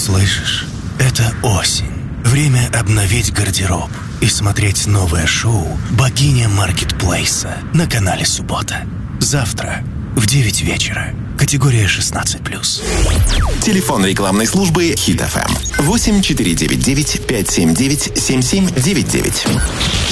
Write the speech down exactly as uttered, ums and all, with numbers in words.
Слышишь? Это осень. Время обновить гардероб и смотреть новое шоу «Богиня маркетплейса» на канале «Суббота». Завтра в девять вечера. Категория шестнадцать плюс. Телефон рекламной службы Хит эф эм восемь четыре девять девять пять семь девять семь семь девять девять.